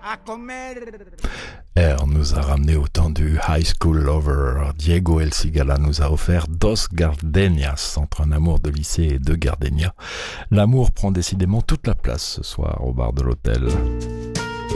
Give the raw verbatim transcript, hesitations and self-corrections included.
Air nous a ramené au temps du High School Lover. Diego El Cigala nous a offert Dos Gardenias, entre un amour de lycée et deux gardenias. L'amour prend décidément toute la place ce soir au bar de l'hôtel.